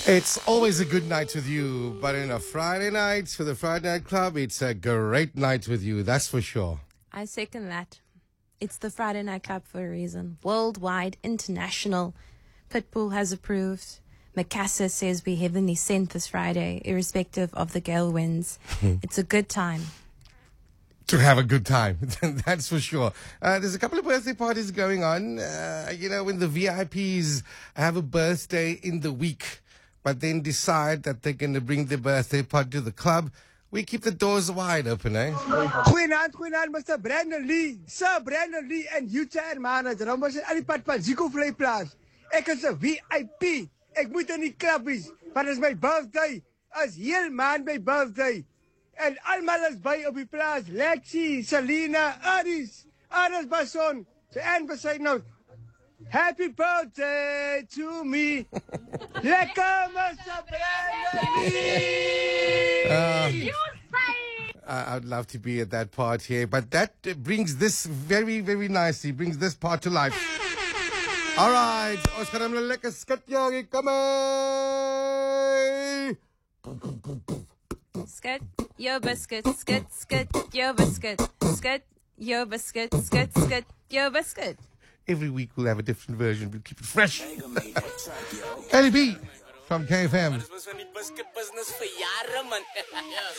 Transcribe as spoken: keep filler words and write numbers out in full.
It's always a good night with you, but in a Friday night for the Friday Night Club, it's a great night with you, that's for sure. I second that. It's the Friday Night Club for a reason. Worldwide, international. Pitbull has approved. Mikasa says we're heavenly sent this Friday, irrespective of the gale winds. It's a good time. To have a good time, that's for sure. Uh, there's a couple of birthday parties going on. Uh, you know, when the V I Ps have a birthday in the week, but then decide that they're going to bring their birthday party to the club, we keep the doors wide open, eh? Goeienaand, goeienaand, Mister Brandon Lee. Sir Brandon Lee en Utah manager. Dan was aan die pad van Zico Vleiplaas. Ek is 'n V I P. Ek moet in die klub wees, want dit is my birthday. Is heel maand my birthday. En almal is by op die plaas. Lexi, Selena, Aris, Aris Bason. So en besy nou. Happy birthday to me. Lekker, Mister Brandon Lee. Uh, I- I'd love to be at that part here, but that uh, brings this very, very nicely, brings this part to life. All right, ons gaan hom lekker skud, jongie, kom maar. Skit, yo biscuit, skit, skit, yo biscuit, skit, yo biscuit, skit, skit, yo biscuit. Every week we'll have a different version, we'll keep it fresh. Ellie B from K F M.